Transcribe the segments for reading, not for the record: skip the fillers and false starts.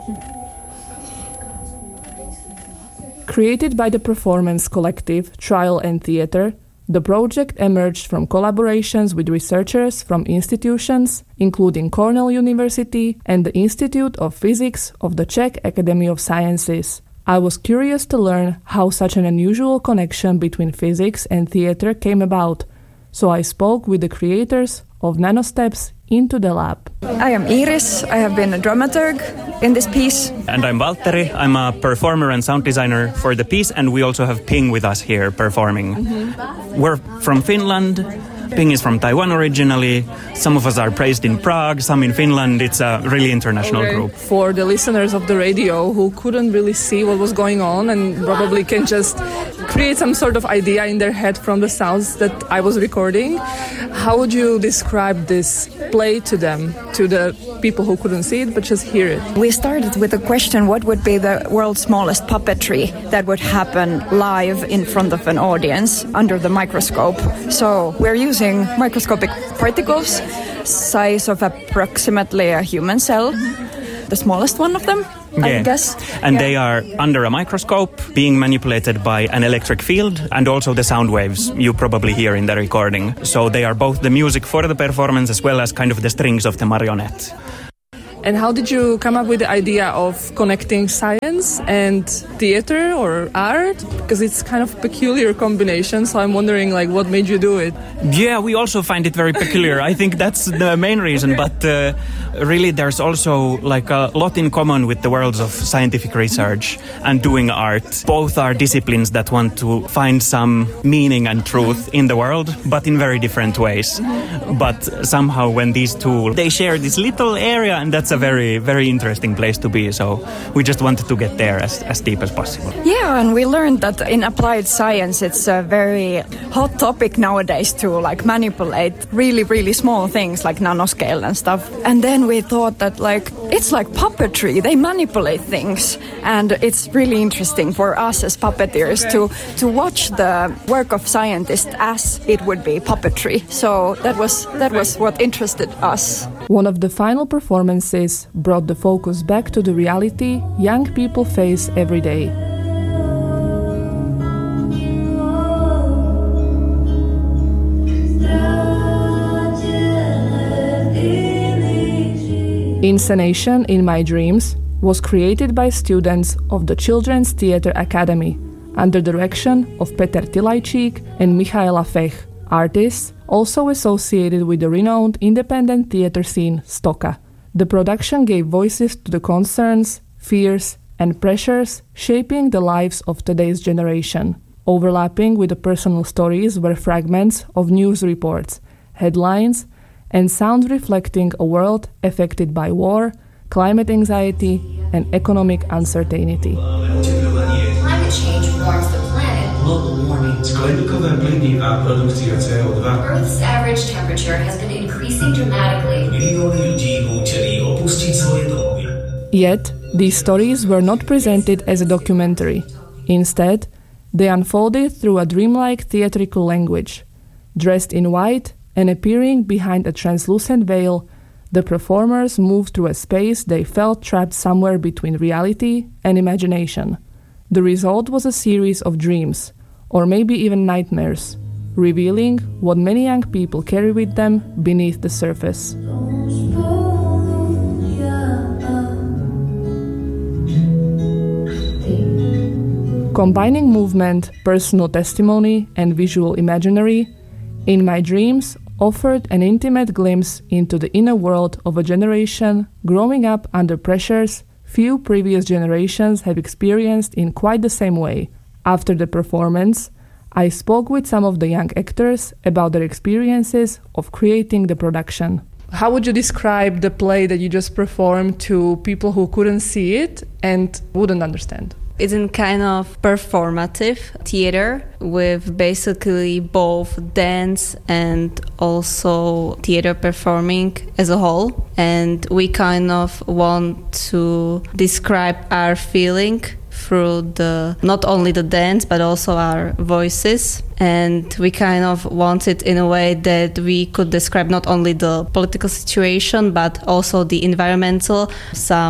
Created by the performance collective Trial and Theatre, the project emerged from collaborations with researchers from institutions, including Cornell University and the Institute of Physics of the Czech Academy of Sciences. I was curious to learn how such an unusual connection between physics and theatre came about, so I spoke with the creators of Nanosteps into the lab. I am Iris. I have been a dramaturg in this piece. And I'm Valtteri. I'm a performer and sound designer for the piece, and we also have Ping with us here performing. We're from Finland. Ping is from Taiwan originally. Some of us are based in Prague, some in Finland. It's a really international group. For the listeners of the radio who couldn't really see what was going on and probably can just create some sort of idea in their head from the sounds that I was recording, how would you describe this play to them, to the people who couldn't see it but just hear it? We started with a question: what would be the world's smallest puppetry that would happen live in front of an audience under the microscope? So we're using microscopic particles, size of approximately a human cell, the smallest one of them, I guess. And they are under a microscope, being manipulated by an electric field, and also the sound waves you probably hear in the recording. So they are both the music for the performance as well as kind of the strings of the marionette. And how did you come up with the idea of connecting science and theater or art? Because it's kind of a peculiar combination, so I'm wondering, what made you do it? Yeah, we also find it very peculiar. I think that's the main reason, but really there's also a lot in common with the worlds of scientific research and doing art. Both are disciplines that want to find some meaning and truth in the world, but in very different ways. But somehow when these two, they share this little area, and that's a very, very interesting place to be. So we just wanted to get there as deep as possible. Yeah, and we learned that in applied science, it's a very hot topic nowadays to manipulate really, really small things like nanoscale and stuff. And then we thought that it's like puppetry. They manipulate things. And it's really interesting for us as puppeteers to watch the work of scientists as it would be puppetry. So that was what interested us. One of the final performances brought the focus back to the reality young people face every day. Inscenation In My Dreams was created by students of the Children's Theatre Academy under direction of Peter Tilajčík and Michaela Fech, artists also associated with the renowned independent theatre scene Stoka. The production gave voices to the concerns, fears, and pressures shaping the lives of today's generation. Overlapping with the personal stories were fragments of news reports, headlines, and sounds reflecting a world affected by war, climate anxiety, and economic uncertainty. Climate change warms the planet. Global warming. Earth's average temperature has been increasing dramatically. Yet, these stories were not presented as a documentary. Instead, they unfolded through a dreamlike theatrical language. Dressed in white and appearing behind a translucent veil, the performers moved through a space they felt trapped somewhere between reality and imagination. The result was a series of dreams, or maybe even nightmares, revealing what many young people carry with them beneath the surface. Combining movement, personal testimony, and visual imaginary, In My Dreams offered an intimate glimpse into the inner world of a generation growing up under pressures few previous generations have experienced in quite the same way. After the performance, I spoke with some of the young actors about their experiences of creating the production. How would you describe the play that you just performed to people who couldn't see it and wouldn't understand? It's in kind of performative theater with basically both dance and also theater performing as a whole. And we kind of want to describe our feeling through not only the dance but also our voices. And we kind of want it in a way that we could describe not only the political situation but also the environmental, some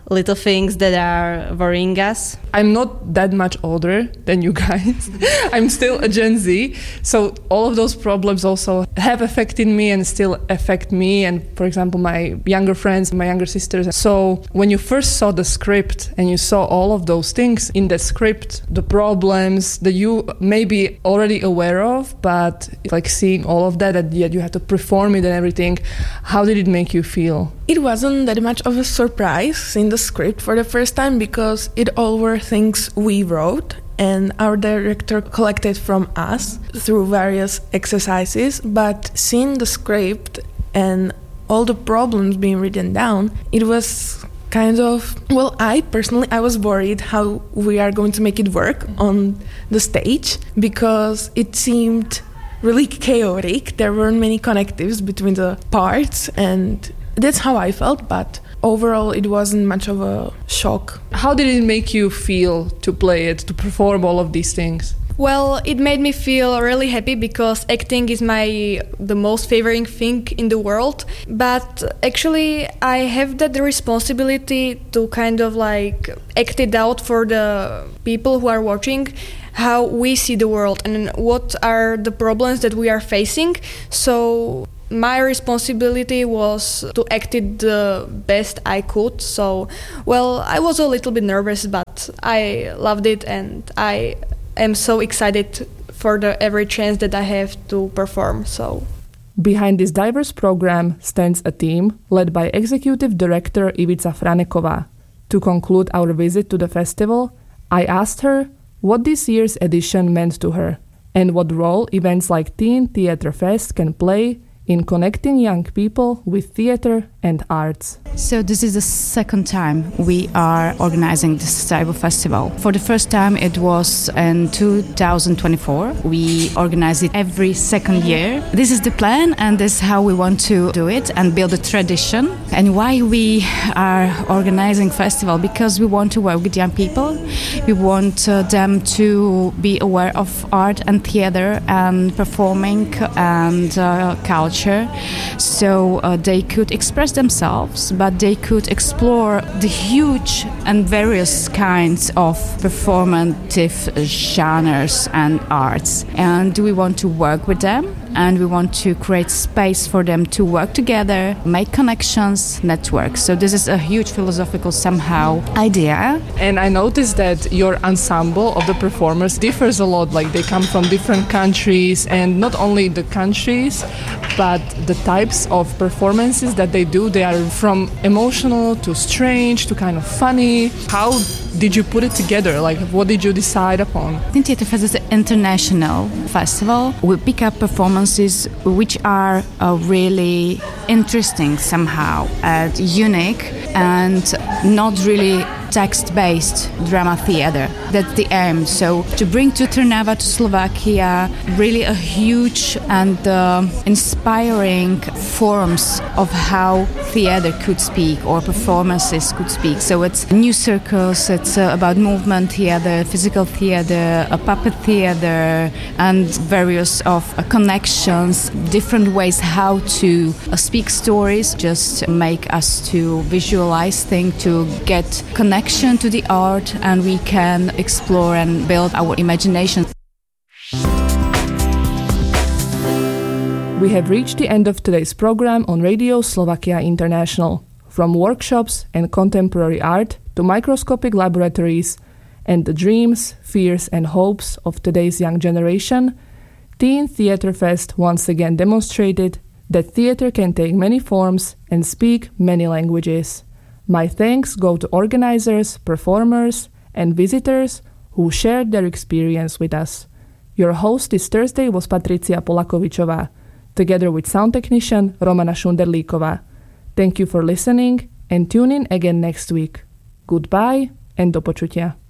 little things that are worrying us. I'm not that much older than you guys. I'm still a Gen Z. So all of those problems also have affected me and still affect me. And for example, my younger friends, my younger sisters. So when you first saw the script and you saw all of those things in the script, the problems that you may be already aware of, but like seeing all of that, yet you had to perform it and everything, how did it make you feel? It wasn't that much of a surprise in the script for the first time because it all were things we wrote and our director collected from us through various exercises. But seeing the script and all the problems being written down, it was kind of, well, I was worried how we are going to make it work on the stage because it seemed really chaotic. There weren't many connectives between the parts, and that's how I felt, but overall it wasn't much of a shock. How did it make you feel to play it, to perform all of these things? Well, it made me feel really happy because acting is the most favorite thing in the world. But actually, I have that responsibility to kind of like act it out for the people who are watching, how we see the world and what are the problems that we are facing. So my responsibility was to act it the best I could. So, well, I was a little bit nervous, but I loved it and I am so excited for every chance that I have to perform. So, behind this diverse program stands a team led by Executive Director Ivica Franeková. To conclude our visit to the festival, I asked her what this year's edition meant to her and what role events like Teen Theatre Fest can play in connecting young people with theatre and arts. So this is the second time we are organizing this type of festival. For the first time it was in 2024. We organize it every second year. This is the plan and this is how we want to do it and build a tradition. And why we are organizing festival? Because we want to work with young people. We want them to be aware of art and theatre and performing and culture. So they could express themselves, but they could explore the huge and various kinds of performative genres and arts. And we want to work with them and we want to create space for them to work together, make connections, network. So this is a huge philosophical somehow idea. And I noticed that your ensemble of the performers differs a lot. Like they come from different countries, and not only the countries, but the types of performances that they do, they are from emotional to strange to kind of funny. How did you put it together? Like, what did you decide upon? Teen Theatre Fest is an international festival. We pick up performances which are really interesting somehow and unique and not really text-based drama theatre. That's the aim. So to bring to Trnava, to Slovakia, really a huge and inspiring forms of how theatre could speak or performances could speak. So it's new circles, it's about movement theatre, physical theatre, puppet theatre, and various of connections, different ways how to speak stories, just make us to visualize things, to get connection to the art, and we can explore and build our imagination. We have reached the end of today's program on Radio Slovakia International. From workshops and contemporary art to microscopic laboratories and the dreams, fears and hopes of today's young generation, Teen Theatre Fest once again demonstrated that theatre can take many forms and speak many languages. My thanks go to organizers, performers, and visitors who shared their experience with us. Your host this Thursday was Patricia Polakovičová, together with sound technician Romana Šunderlíková. Thank you for listening and tune in again next week. Goodbye and do počutia.